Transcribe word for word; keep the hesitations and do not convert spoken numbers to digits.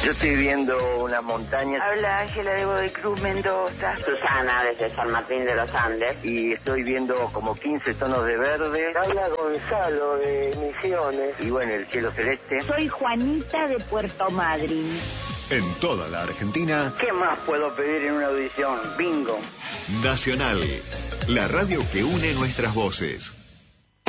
Yo estoy viendo una montaña. Habla Ángela de Godoy Cruz, Mendoza. Susana, desde San Martín de los Andes. Y estoy viendo como quince tonos de verde. Habla Gonzalo de Misiones. Y bueno, el cielo celeste. Soy Juanita de Puerto Madryn. En toda la Argentina. ¿Qué más puedo pedir en una audición? Bingo. Nacional, la radio que une nuestras voces.